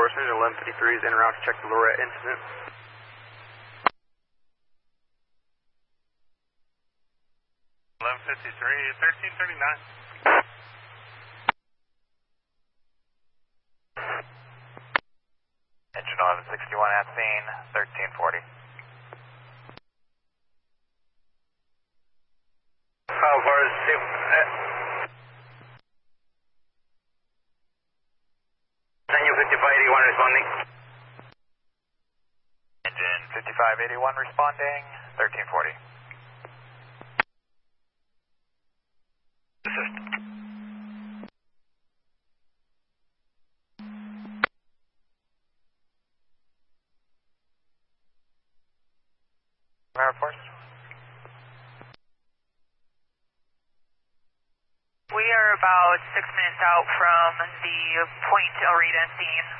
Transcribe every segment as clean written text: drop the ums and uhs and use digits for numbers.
reinforcements, 1153 is en route to check the Lorette incident. Engine 1161 at scene, 1340. How far is it? Daniel 5581 responding. Engine 5581 responding, 1340. Assist. Air Force. We are about 6 minutes out from the Point El Rita scene.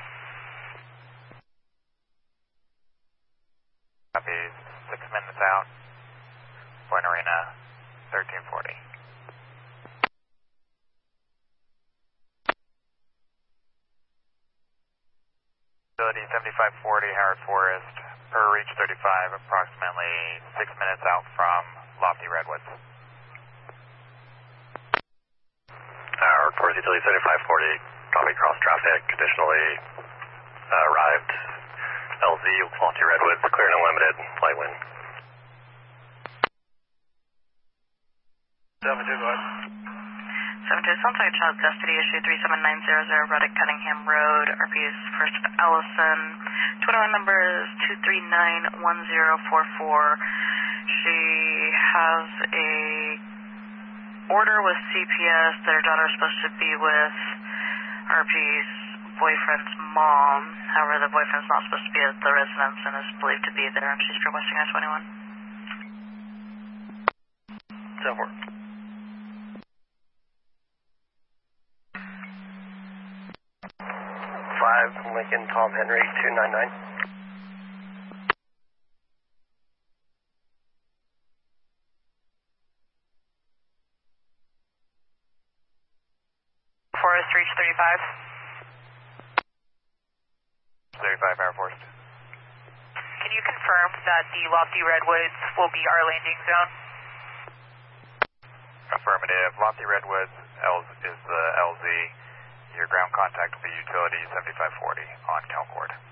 Copy, 6 minutes out. Point Arena, 1340. Facility 7540, Howard Forest, per reach 35, approximately 6 minutes out from Lofty Redwoods. Howard Forest, Utility 7540, copy cross traffic, additionally arrived LZ, Lofty Redwoods, clear and unlimited, light wind. 72, go ahead. 72, sounds like a child custody issue 37900 Reddick Cunningham Road, RPS First of Ellison. 21 number is 2391044. She has a order with CPS that her daughter is supposed to be with RP's boyfriend's mom. However, the boyfriend's not supposed to be at the residence and is believed to be there, and she's requesting I-21. 7-4. 5, Lincoln Tom Henry, 299. Forest, reach 35. 35 Air Force. Can you confirm that the Lofty Redwoods will be our landing zone? Affirmative. Lofty Redwoods is the LZ. Your ground contact will be Utility 7540 on Concord.